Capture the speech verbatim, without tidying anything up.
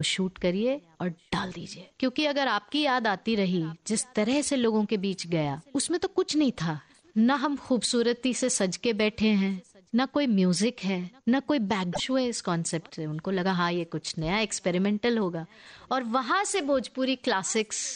Shoot करिए और डाल दीजिए, क्योंकि अगर आपकी याद आती रही जिस तरह से लोगों के बीच गया, उसमें तो कुछ नहीं था, ना हम खूबसूरती से सज के बैठे हैं, ना कोई म्यूजिक है, ना कोई बैक शो है इस कॉन्सेप्ट से। उनको लगा हाँ ये कुछ नया एक्सपेरिमेंटल होगा, और वहां से भोजपुरी क्लासिक्स